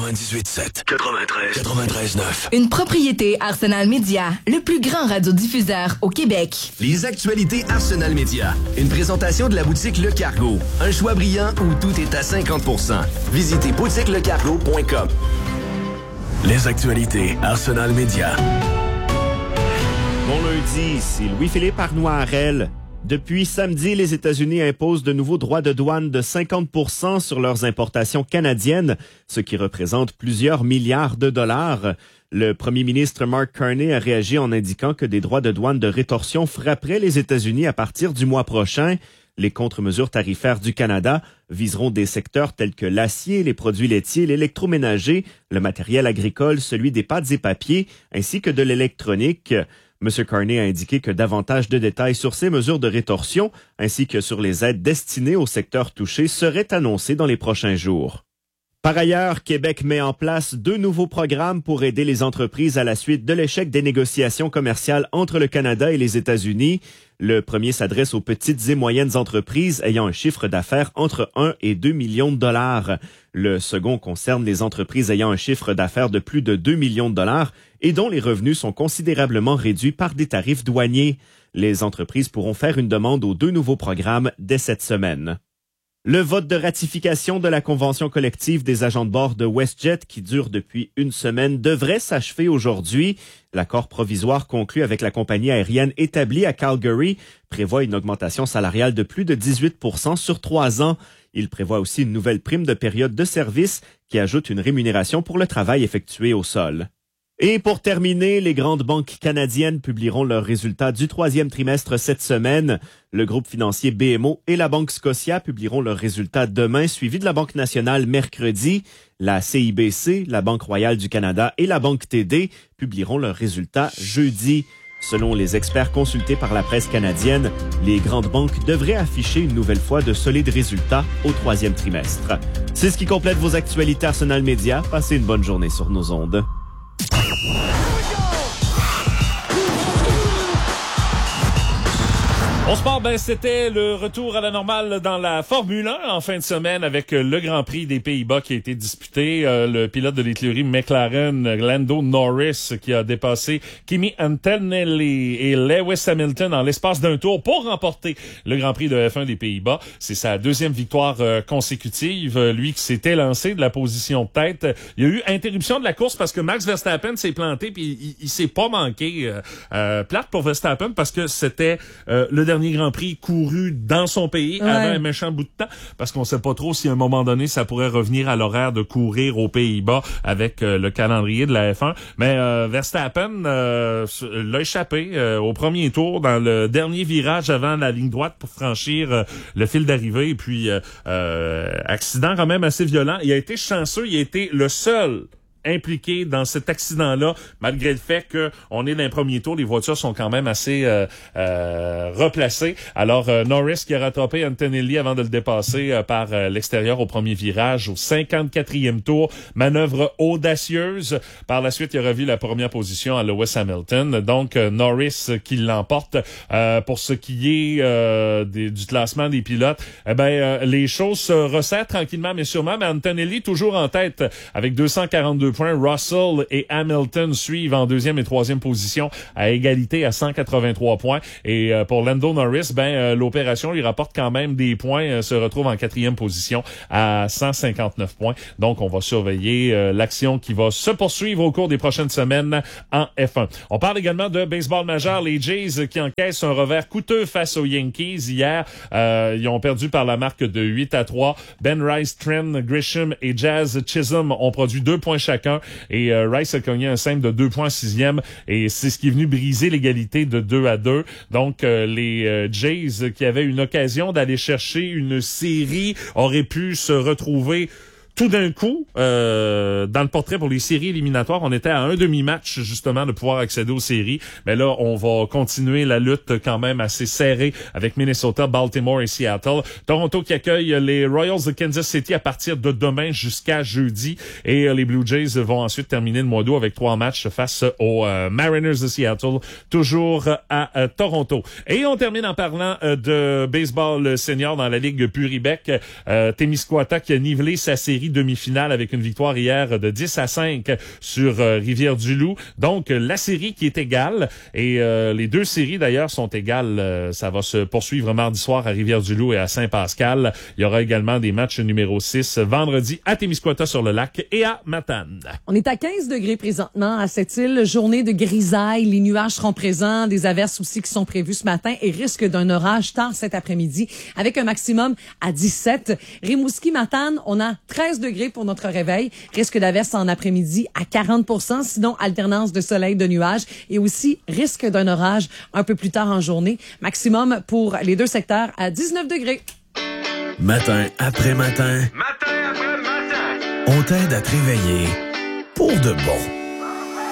98.7, 93.9. Une propriété Arsenal Média, le plus grand radiodiffuseur au Québec. Les actualités Arsenal Média. Une présentation de la boutique Le Cargo. Un choix brillant où tout est à 50%. Visitez boutiquelecargo.com. Les actualités Arsenal Média. Bon lundi, ici Louis-Philippe Arnoirel. Depuis samedi, les États-Unis imposent de nouveaux droits de douane de 50% sur leurs importations canadiennes, ce qui représente plusieurs milliards de dollars. Le premier ministre Mark Carney a réagi en indiquant que des droits de douane de rétorsion frapperaient les États-Unis à partir du mois prochain. Les contre-mesures tarifaires du Canada viseront des secteurs tels que l'acier, les produits laitiers, l'électroménager, le matériel agricole, celui des pâtes et papiers, ainsi que de l'électronique. M. Carney a indiqué que davantage de détails sur ces mesures de rétorsion, ainsi que sur les aides destinées aux secteurs touchés, seraient annoncés dans les prochains jours. Par ailleurs, Québec met en place 2 nouveaux programmes pour aider les entreprises à la suite de l'échec des négociations commerciales entre le Canada et les États-Unis. Le premier s'adresse aux petites et moyennes entreprises ayant un chiffre d'affaires entre 1 et 2 millions de dollars. Le second concerne les entreprises ayant un chiffre d'affaires de plus de 2 millions de dollars et dont les revenus sont considérablement réduits par des tarifs douaniers. Les entreprises pourront faire une demande aux 2 nouveaux programmes dès cette semaine. Le vote de ratification de la convention collective des agents de bord de WestJet, qui dure depuis une semaine, devrait s'achever aujourd'hui. L'accord provisoire conclu avec la compagnie aérienne établie à Calgary prévoit une augmentation salariale de plus de 18% sur 3 ans. Il prévoit aussi une nouvelle prime de période de service qui ajoute une rémunération pour le travail effectué au sol. Et pour terminer, les grandes banques canadiennes publieront leurs résultats du 3e trimestre cette semaine. Le groupe financier BMO et la Banque Scotia publieront leurs résultats demain, suivi de la Banque nationale mercredi. La CIBC, la Banque royale du Canada et la Banque TD publieront leurs résultats jeudi. Selon les experts consultés par la presse canadienne, les grandes banques devraient afficher une nouvelle fois de solides résultats au 3e trimestre. C'est ce qui complète vos actualités Arsenal Média. Passez une bonne journée sur nos ondes. Au sport, c'était le retour à la normale dans la Formule 1 en fin de semaine avec le Grand Prix des Pays-Bas qui a été disputé. Le pilote de l'écurie McLaren, Lando Norris, qui a dépassé Kimi Antonelli et Lewis Hamilton en l'espace d'un tour pour remporter le Grand Prix de F1 des Pays-Bas. C'est sa 2e victoire consécutive. Lui qui s'était lancé de la position de tête. Il y a eu interruption de la course parce que Max Verstappen s'est planté puis il s'est pas manqué. Plate pour Verstappen parce que c'était le dernier Grand Prix couru dans son pays avant un méchant bout de temps, parce qu'on sait pas trop si à un moment donné ça pourrait revenir à l'horaire de courir aux Pays-Bas avec le calendrier de la F1. Mais Verstappen l'a échappé au premier tour dans le dernier virage avant la ligne droite pour franchir le fil d'arrivée. Et puis accident quand même assez violent. Il a été chanceux, il a été le seul impliqué dans cet accident-là, malgré le fait que on est dans le premier tour, les voitures sont quand même assez replacées. Alors Norris qui a rattrapé Antonelli avant de le dépasser par l'extérieur au premier virage au 54e tour, manœuvre audacieuse. Par la suite, il a revu la première position à Lewis Hamilton. Donc Norris qui l'emporte. Pour ce qui est du classement des pilotes, les choses se resserrent tranquillement mais sûrement, mais Antonelli toujours en tête avec 242 points. Russell et Hamilton suivent en 2e et 3e position à égalité à 183 points. Et pour Lando Norris, l'opération lui rapporte quand même des points, se retrouve en 4e position à 159 points. Donc, on va surveiller l'action qui va se poursuivre au cours des prochaines semaines en F1. On parle également de baseball majeur, les Jays qui encaissent un revers coûteux face aux Yankees hier. Ils ont perdu par la marque de 8-3. Ben Rice, Trent Grisham et Jazz Chisholm ont produit 2 points chacun. Et Rice a cogné un simple de 2 points 6e et c'est ce qui est venu briser l'égalité de 2-2. Donc les Jays qui avaient une occasion d'aller chercher une série auraient pu se retrouver tout d'un coup, dans le portrait pour les séries éliminatoires, on était à un demi-match justement de pouvoir accéder aux séries. Mais là, on va continuer la lutte quand même assez serrée avec Minnesota, Baltimore et Seattle. Toronto qui accueille les Royals de Kansas City à partir de demain jusqu'à jeudi. Et les Blue Jays vont ensuite terminer le mois d'août avec 3 matchs face aux Mariners de Seattle, toujours à Toronto. Et on termine en parlant de baseball senior dans la Ligue Puribec. Témiscouata qui a nivelé sa série série demi-finale avec une victoire hier de 10-5 sur Rivière-du-Loup. Donc, la série qui est égale et les deux séries d'ailleurs sont égales. Ça va se poursuivre mardi soir à Rivière-du-Loup et à Saint-Pascal. Il y aura également des matchs numéro 6 vendredi à Témiscouata-sur-le-Lac et à Matane. On est à 15 degrés présentement à cette île. Journée de grisaille. Les nuages seront présents. Des averses aussi qui sont prévues ce matin et risque d'un orage tard cet après-midi avec un maximum à 17. Rimouski, Matane, on a 13 degrés pour notre réveil. Risque d'averse en après-midi à 40%. Sinon, alternance de soleil, de nuages et aussi risque d'un orage un peu plus tard en journée. Maximum pour les deux secteurs à 19 degrés. Matin après matin. Matin après matin. On t'aide à te réveiller pour de bon.